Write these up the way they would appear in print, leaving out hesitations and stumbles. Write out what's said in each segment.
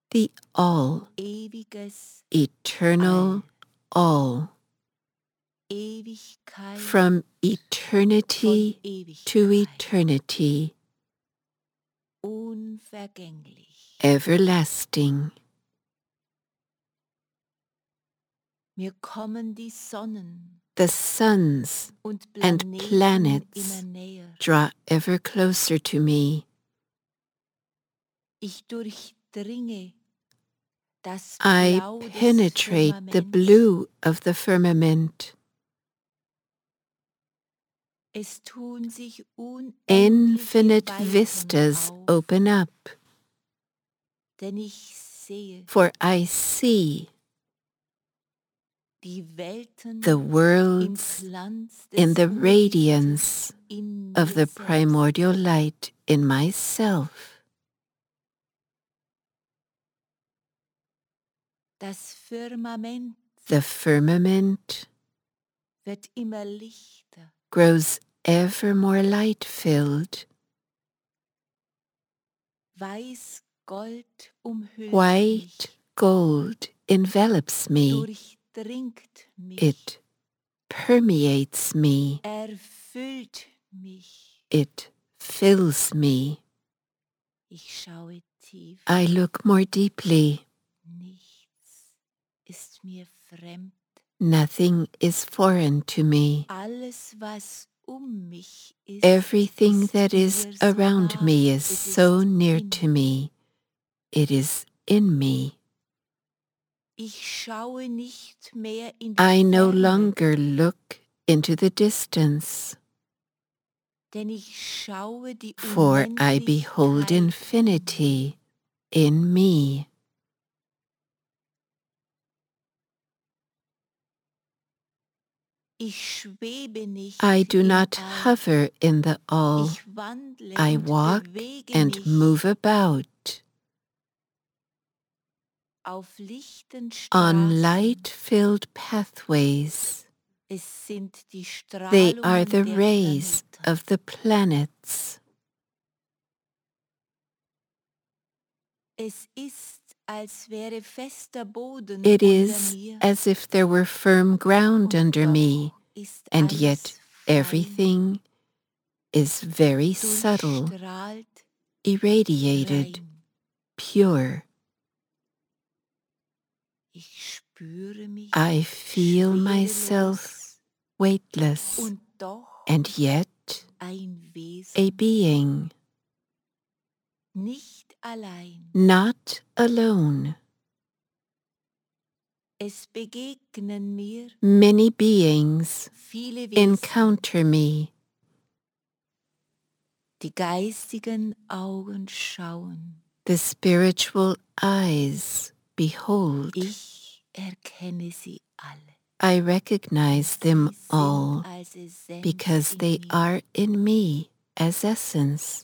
the All, ewiges eternal All, Ewigkeit from von eternity to Ewigkeit, eternity, unvergänglich. everlasting. Mir kommen die Sonnen The suns und and Planeten planets immer näher. draw ever closer to me. Ich durchdringe das I Blau des penetrate the Firmaments. blue of the firmament. Es tun sich unendliche Infinite Weiten vistas auf, open up, denn ich sehe for I see die Welten the im worlds Glanz in des the Urlichtes radiance in of mir the selbst. primordial light in myself. Das Firmament The firmament wird immer lichter. grows ever more light-filled. Weiß-Gold umhüllt White mich, gold envelops me. durchdringt mich, It permeates me. erfüllt mich. It fills me. Ich schaue tief. I look more deeply. Nichts ist mir fremd. Nothing is foreign to me. Alles, was mich ist, Everything ist that is mir so around nah. me is Es so ist near in to me. It is in me. Ich schaue nicht mehr in die I no Ferne, longer look into the distance, denn ich schaue die for I behold Unendlichkeit in mir. infinity in me. Ich schwebe nicht I do im not All. hover in the all. Ich wandle I und walk bewege and mich move about auf lichten on Straßen. light-filled pathways. Es sind die They are Strahlungen the der rays Planeten. of the planets. Es ist, als wäre fester Boden It unter is mir. as if there were firm ground Und under doch me, ist and alles yet fein, everything is very subtle, durchstrahlt, irradiated, rein. pure. Ich spüre mich I feel schwerelos myself weightless, und doch and yet ein a Wesen, being, nicht allein. not alone. Es begegnen mir Many beings viele Wesen. encounter me. Die geistigen Augen schauen. The spiritual eyes behold. Ich erkenne sie alle. I recognize them Sie sind all als Essenz because in they mir. are in me as essence.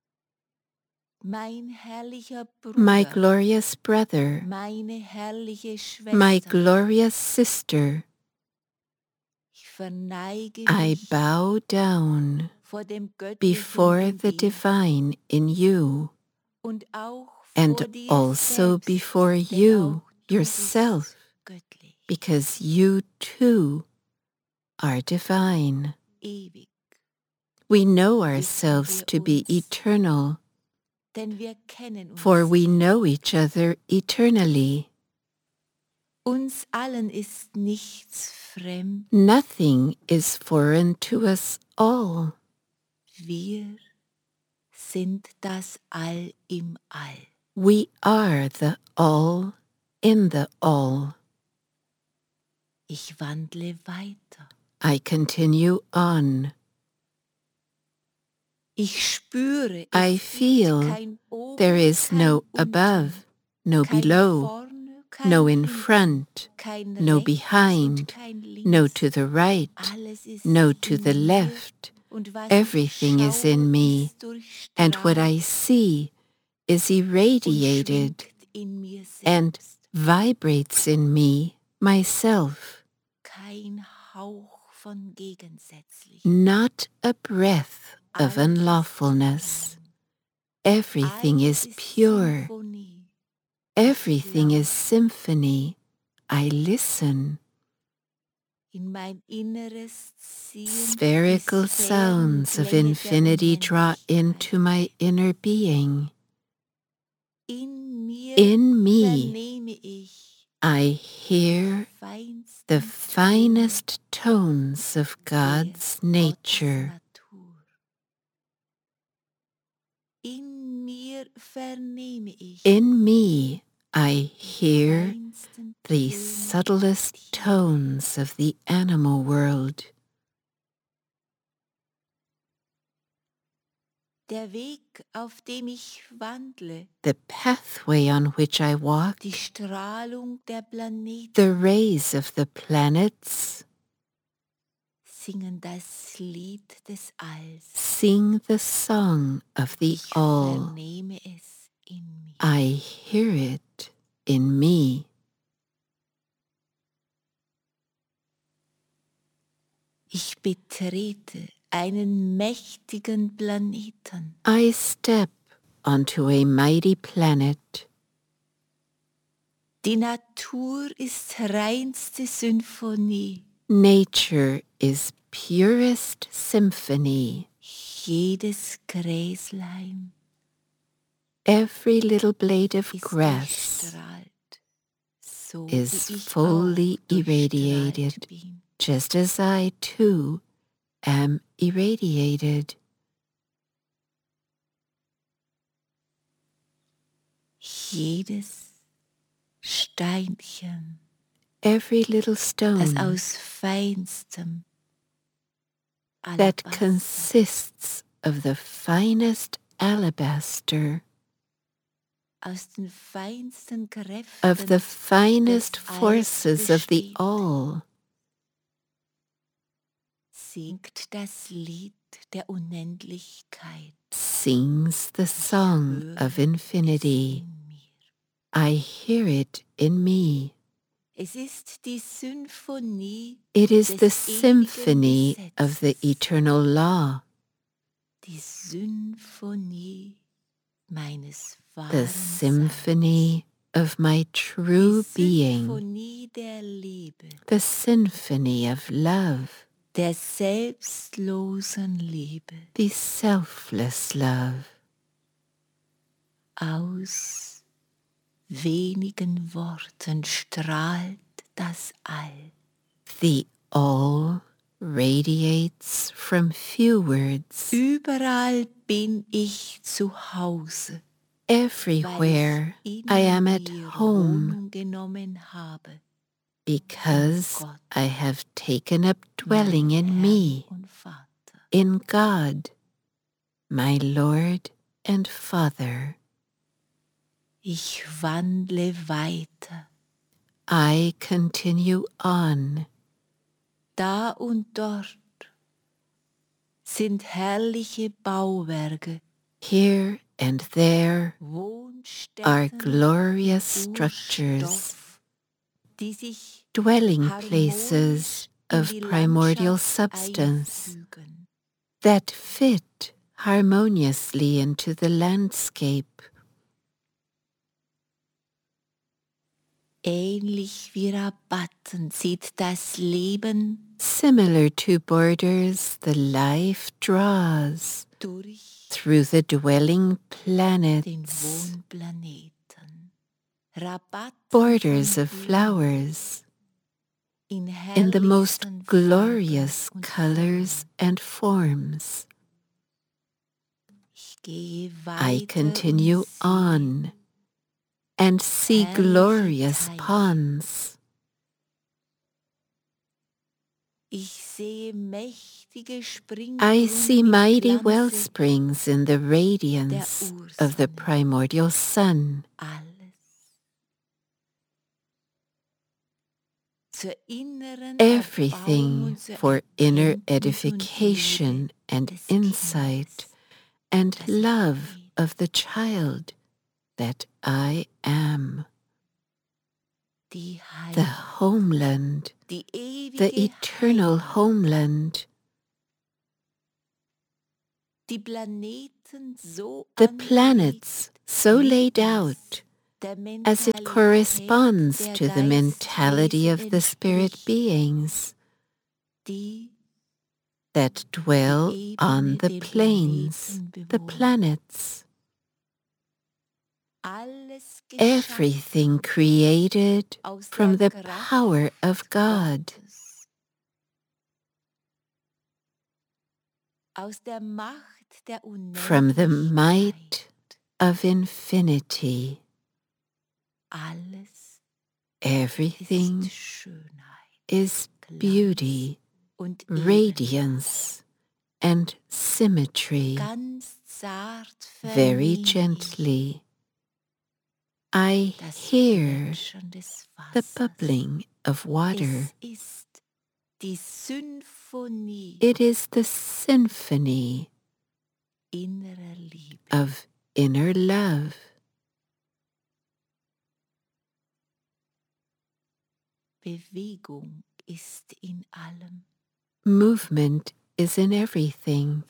Mein herrlicher My Bruder, glorious brother, meine herrliche Schwester. my glorious sister, Ich verneige I mich bow down vor dem Göttlichen before in the dir divine in you, und auch and vor dir also selbst, before denn you auch du yourself, bist göttlich, because you too are divine. ewig, We know wissen ourselves wir to be uns, eternal, denn wir kennen uns for we sehr. know each other eternally. Uns allen ist nichts fremd. Nothing is foreign to us all. Wir sind das All im All. We are the all in the all. Ich wandle weiter. I continue on. Ich spüre, I es feel gibt kein Oben, there is kein no Unten, above, no kein below, vorne, kein no in hinten, front, kein no rechts behind, und kein links. no to the right, Alles ist no to in the mir left. und was Everything ich is schaue, in me, ist and what I durchstrahlt see is und irradiated schwingt in mir and selbst. vibrates in me, myself. Kein Hauch von gegensätzlich. Not a breath of Alles ist unlawfulness. rein. Everything Alles is ist pure. Symphonie. Everything is symphony. I listen. In mein Inneres ziehen Spherical die Sphären und sounds of Klänge der infinity draw into Unendlichkeit. my inner being. In mir In me, vernehme ich I hear the feinsten finest tones of Töne der God's nature. Gottes Natur. In mir vernehme ich In me, I die hear feinsten the Töne subtlest der Tiere. tones of the animal world. Der Weg, auf dem ich wandle, The pathway on which I walk, die Strahlung der Planeten, the rays of the planets, singen das Lied des Alls. sing the song of the Ich all. vernehme es in mir. I hear it in me. Ich betrete einen mächtigen Planeten. I step onto a mighty planet. Die Natur ist reinste Symphonie. Nature is purest symphony. Jedes Gräslein Every little blade of ist grass durchstrahlt, so is wie ich fully auch durchstrahlt irradiated, bin. just as I too am irradiated. Jedes Steinchen, Every little das stone aus feinstem that Alabaster, consists of the finest alabaster, aus den feinsten Kräften of the finest des Alls forces of the besteht, all, singt das Lied der Unendlichkeit. sings the song Höre of es infinity. in mir. I hear it in me. Es ist die Symphonie It is des the ewigen symphony of the Gesetzes, eternal law, die Symphonie meines the wahren symphony of my Seins, true die being, Symphonie der Liebe, the symphony of love, der selbstlosen Liebe. the selfless love. Aus wenigen Worten strahlt das All. The all radiates from few words. Überall bin ich zu Hause, Everywhere weil ich I in am at mir home Wohnung genommen habe, because Gott, I have taken up dwelling meinem in Herrn me, und Vater. in God, my Lord and Father. Ich wandle weiter, I continue on. da und dort sind herrliche Bauwerke, Here and there Wohnstätten are glorious aus structures, Stoff, die sich dwelling harmonisch places in of die primordial Landschaft substance einfügen. that fit harmoniously into the landscape. Ähnlich wie Rabatten sieht das Leben Similar to borders, the life draws durch through the dwelling den planets, Wohnplaneten. Rabatten borders von of Blumen flowers, in in the most herrlichsten glorious Farben und colors Formen. and forms. Ich gehe I weiter continue und sehe on and see herrliche glorious Teiche. ponds. Ich sehe mächtige I Springbrunnen see im mighty Glanze wellsprings in the der radiance of the Ursonne. primordial sun. Alles zur inneren Erbauung Everything und zur for inner Erkenntnis und Liebe edification and des insight Kindes, and das ich love bin. of the child that I am. Die The Heimat, homeland, die the ewige eternal Heimat, homeland, die Planeten so the angelegt, planets so wie laid es out as it corresponds to the mentality of the spirit beings that dwell on the planes, the planets. Everything created from the power of God, from the might of infinity. Everything is beauty, radiance, and symmetry. Very gently, I hear the bubbling of water. It is the symphony of inner love. Movement is in everything,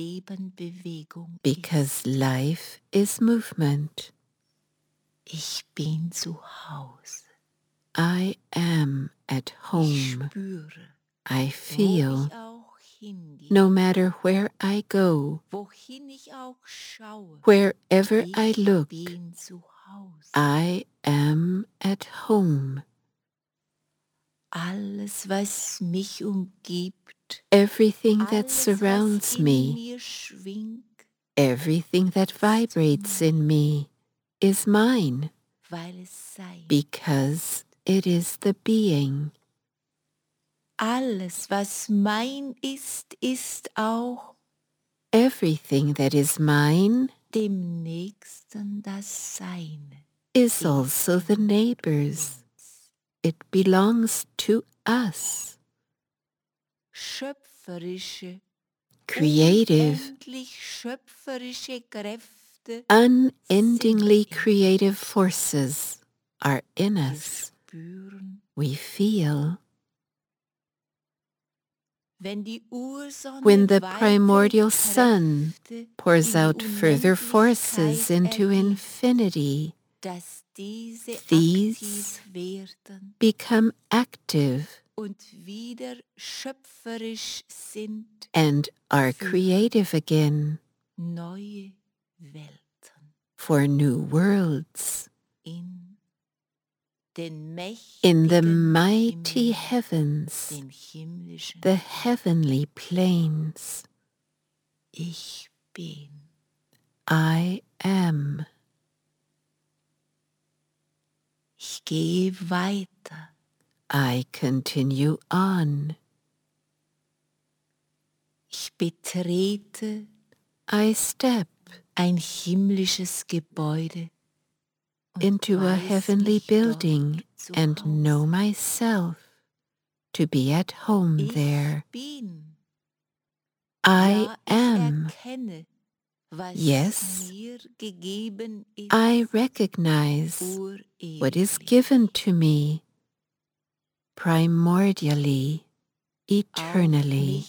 because life is movement. I am at home. I feel, no matter where I go, wherever I look, I am at home. Everything that surrounds me, everything that vibrates in me is mine, because it is the being. Everything that is mine is also the neighbor's. It belongs to us. Creative, unendingly creative forces are in us. We feel. When the primordial sun pours out further forces into infinity, these become active and are creative again for new worlds. In the mighty heavens, the heavenly planes, I am. I continue on. I step into a heavenly building and know myself to be at home there. I am. Yes, I recognize what is given to me primordially, eternally.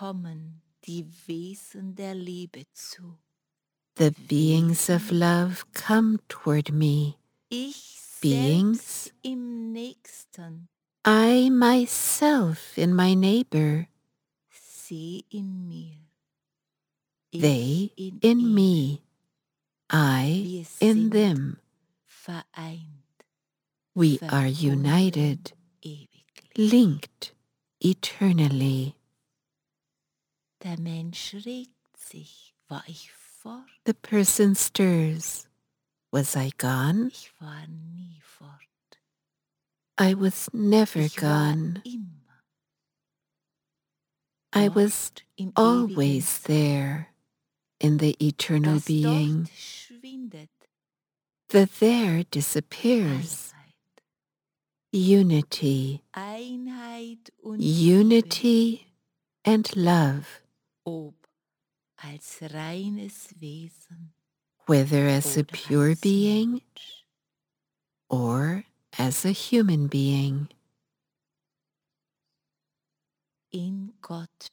The beings of love come toward me. Beings, I myself in my neighbor. They in me, I in them. We are united, linked eternally. The person stirs. Was I gone? I was never gone. I was always there in the eternal being. The there disappears. Unity, unity and love, whether as a pure being or as a human being.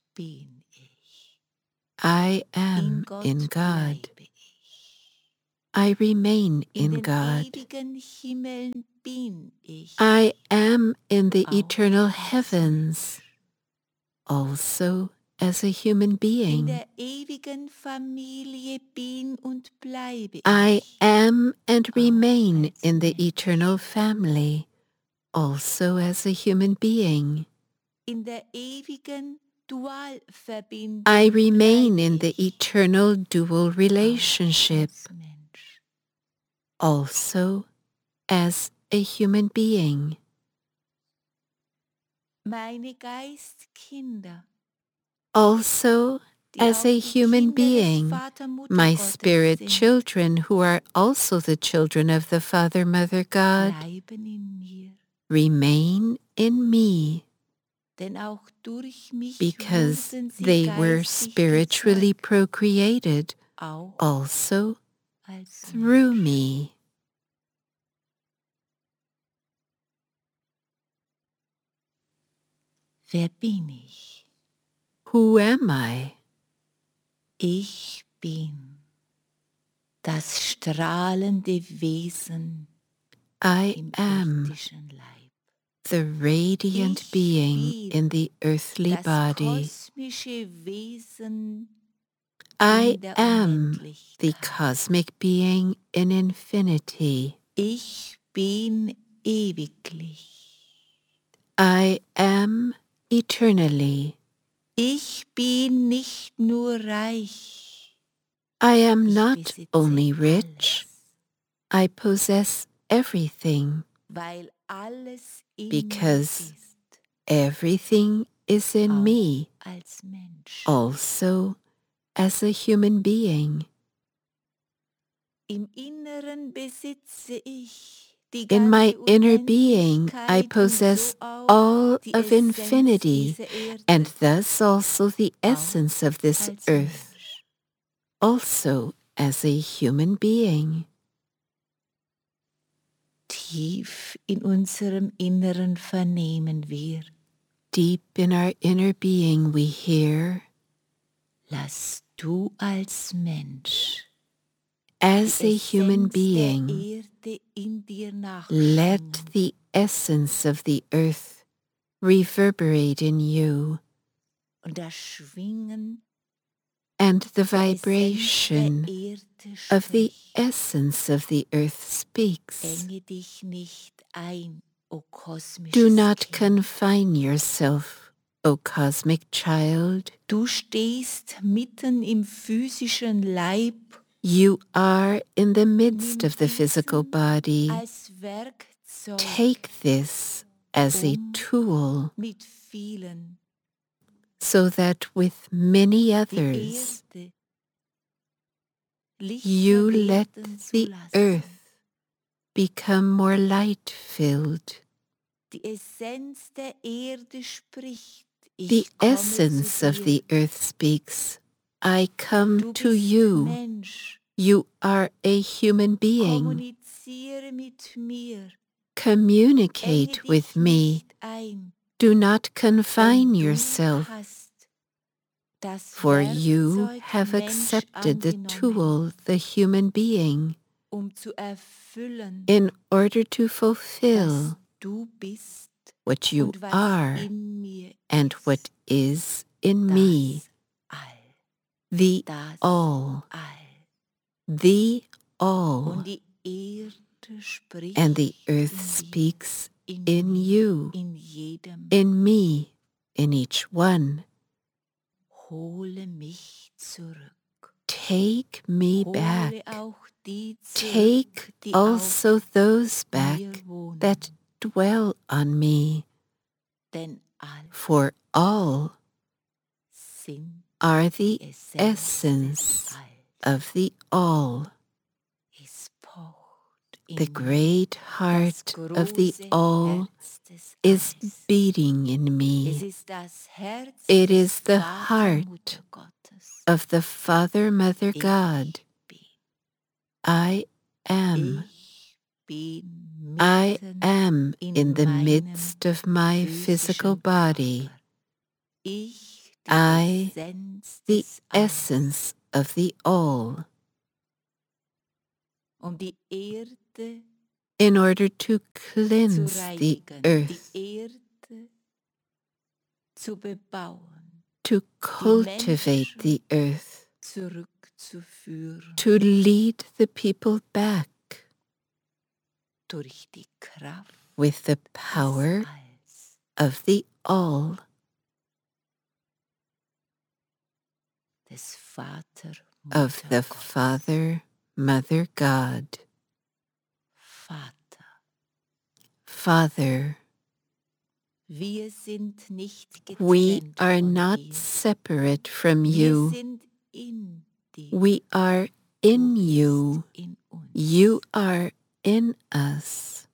I am in God. I remain In in den God. ewigen Himmeln bin ich. I am in the Auch eternal als heavens, also as a human In being. der ewigen Familie bin und bleibe I ich. am and Auch remain als in the Mensch. eternal family, also as a human being. In der ewigen Dualverbindung I remain bleibe in the ich. eternal dual Auch relationship, als Mensch. also as a human being. Meine Geistkinder, Also die as auch a die human Kinder des being, Vater my Mutter Gottes spirit sind, children who are also the children of the Father Mother God bleiben in mir. remain in me, Denn auch durch mich because wurden sie they were geistig spiritually gezeugt, procreated auch also als through Mensch. me. Wer bin ich? Who am I? Ich bin das strahlende Wesen I im am irdischen Leib. the radiant Ich being bin in the earthly das body. kosmische Wesen I in der am the Unendlichkeit. cosmic being in infinity. Ich bin ewiglich. I am eternally. Ich bin nicht nur reich. I am Ich not besitze only rich, alles, I possess everything, weil alles in because mir ist, everything is in auch me, als Mensch. also as a human being. Im Inneren besitze ich die In my ganze inner being, I Unendlichkeit und possess so auch all die of Essenz infinity, dieser Erde, and thus also the auch essence of this als earth, Mensch. also as a human being. Tief in unserem Inneren vernehmen wir, Deep in our inner being we hear, lass du als Mensch as die a human Essenz der being, Erde in dir let nachschwingen the essence of the earth reverberate in you, und das Schwingen and the der Essenz der vibration Erde of the spricht. essence of the earth speaks. Enge dich nicht ein, o Do kosmisches not Kind. confine yourself, O cosmic child. Du stehst mitten im physischen Leib. You are in the midst Nimm of the physical diesen body. als Werkzeug, Take this as a tool, mit vielen so that with many die others Erde you lichter let werden zu the lassen. earth become more light-filled. Die Essenz der Erde spricht. The Ich komme essence zu of dir. the earth speaks. I come Du to bist you. Mensch. You are a human being. Kommuniziere mit mir. Communicate Enge with dich me. nicht ein, Do not denn confine du yourself, hast das for you Werkzeug have Mensch accepted the angenommen, tool, the human being, zu erfüllen, in order to was fulfill du bist what you und was are in mir and ist. what is in me, Das All, the das all, All. the all, Und die Erde spricht and the earth in dir, speaks in in mir, you, in jedem. in me, in each one. Hole mich zurück. Take me back. Hole auch die zurück, Take die also auf those back mir wohnen. that dwell on me, Denn all for all sind are die the Essenz essence des Alls. of the all. Es pocht in The mir great das heart of the große all Herz des is Alls. beating in Es me. ist das Herz It des is the Vater heart Mutter Gottes. of the Father, Mother Ich God. bin. I am. Ich bin I mitten am in the meinem midst of my physical physischen body. Körper. Ich, die I, Essenz the des Alls. essence of the all. die Erde in order to zu cleanse the reinigen, die earth, Erde zu bebauen, to cultivate the earth, zurückzuführen to lead the people back durch die Kraft with the des power Alls. of the All, Des Vater, of Mutter the Gottes. Father, Mother God. Vater, Father, wir sind nicht we getrennt are von not dir. separate from Wir you. sind in dir. We are in Du bist you. in uns. You are in us.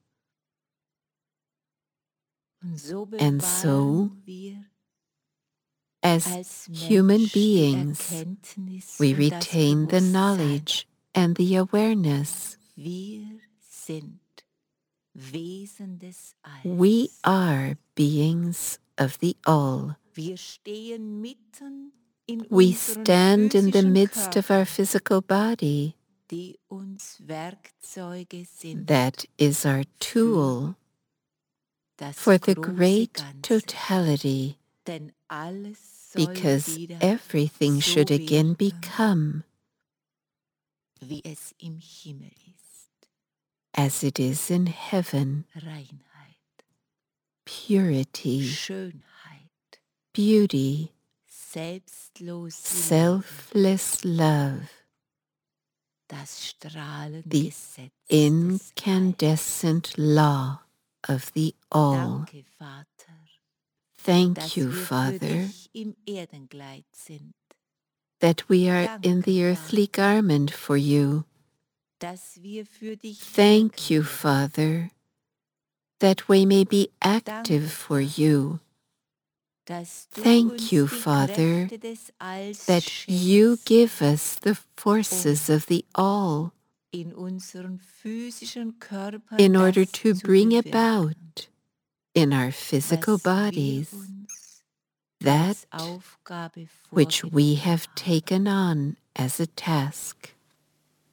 Und so And so, bewahren wir as als human Mensch die beings, Erkenntnis we und das retain the Bewusstsein. knowledge and the awareness. Wir sind Wesen des Alls. We are beings of the All. Wir stehen mitten in We unseren stand in the physischen midst of our Körpern, physical body. die uns Werkzeuge sind, That is our tool das for the große great Ganze. totality, Denn alles soll because wieder everything so should again werden, become wie es im Himmel ist. as it is in heaven: Reinheit, purity, Schönheit, beauty, selbstlose Liebe, selfless love, das strahlende the Gesetz des Alls. incandescent law of the All. Danke, Vater, Thank dass you, wir für Father, dich im Erdenkleid sind, that we are in Danke, the earthly Vater. garment for you. dass wir für dich Thank wirken you, dürfen. Father, that we may be active Danke, for Vater, you. dass du Thank uns you, die Father, Kräfte des Alls that you schenkst, give us the forces of the All in unseren physischen Körpern in order das to zu bring bewirken, about in our physical was wir bodies uns that als Aufgabe which we vorgenommen have haben. taken on as a task.